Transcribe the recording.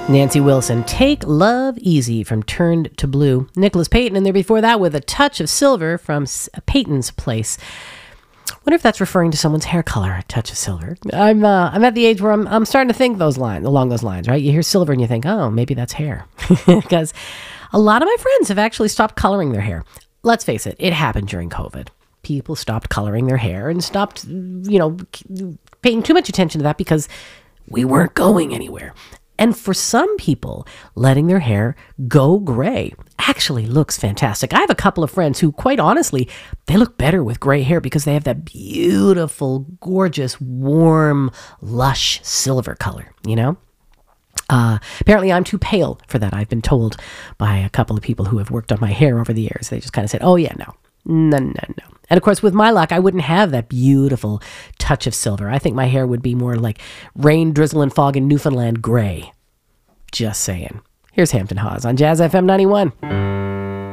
Nancy Wilson, Take Love Easy from Turned to Blue. Nicholas Payton in there before that with A Touch of Silver from Peyton's Place. Wonder if that's referring to someone's hair color, A Touch of Silver. I'm at the age where I'm starting to think along those lines, right? You hear silver and you think, oh, maybe that's hair. Because a lot of my friends have actually stopped coloring their hair. Let's face it, it happened during COVID. People stopped coloring their hair and stopped, paying too much attention to that because we weren't going anywhere. And for some people, letting their hair go gray actually looks fantastic. I have a couple of friends who, quite honestly, they look better with gray hair because they have that beautiful, gorgeous, warm, lush silver color, Apparently, I'm too pale for that. I've been told by a couple of people who have worked on my hair over the years. They just kind of said, oh, yeah, no. No. And of course, with my luck, I wouldn't have that beautiful touch of silver. I think my hair would be more like rain, drizzle, and fog in Newfoundland gray. Just saying. Here's Hampton Hawes on Jazz FM 91.